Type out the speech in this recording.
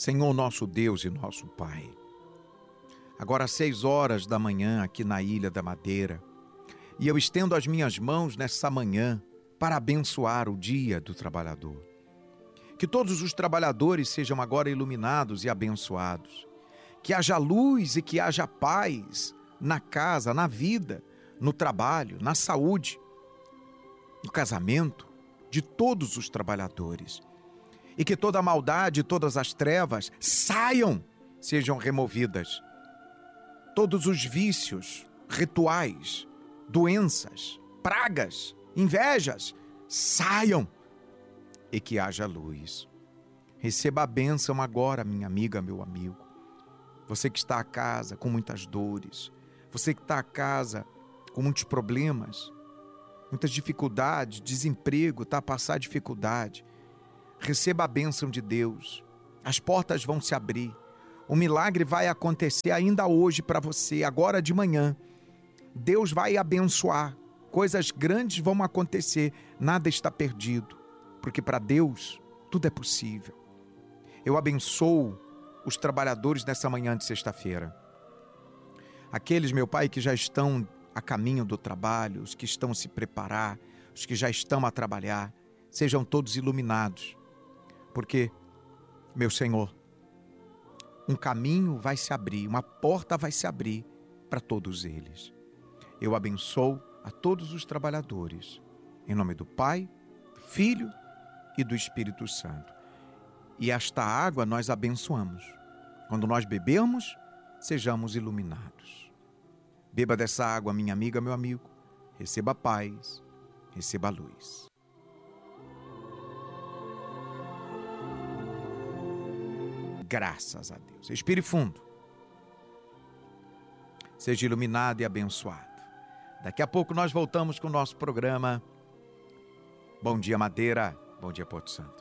Senhor nosso Deus e nosso Pai, agora às 6 horas da manhã aqui na Ilha da Madeira, e eu estendo as minhas mãos nessa manhã para abençoar o dia do trabalhador. Que todos os trabalhadores sejam agora iluminados e abençoados. Que haja luz e que haja paz na casa, na vida, no trabalho, na saúde, no casamento de todos os trabalhadores. E que toda a maldade, todas as trevas saiam, sejam removidas. Todos os vícios, rituais, doenças, pragas, invejas, saiam e que haja luz. Receba a bênção agora, minha amiga, meu amigo. Você que está a casa com muitas dores, você que está a casa com muitos problemas, muitas dificuldades, desemprego, está a passar dificuldade. Receba a bênção de Deus. As portas vão se abrir. O milagre vai acontecer ainda hoje para você, agora de manhã. Deus vai abençoar. Coisas grandes vão acontecer. Nada está perdido, porque para Deus tudo é possível. Eu abençoo os trabalhadores nessa manhã de sexta-feira. Aqueles, meu Pai, que já estão a caminho do trabalho, os que estão a se preparar, os que já estão a trabalhar, sejam todos iluminados. Porque, meu Senhor, um caminho vai se abrir, uma porta vai se abrir para todos eles. Eu abençoo a todos os trabalhadores, em nome do Pai, do Filho e do Espírito Santo. E esta água nós abençoamos. Quando nós bebemos, sejamos iluminados. Beba dessa água, minha amiga, meu amigo. Receba a paz, receba a luz. Graças a Deus. Respire fundo. Seja iluminado e abençoado. Daqui a pouco nós voltamos com o nosso programa. Bom dia, Madeira. Bom dia, Porto Santo.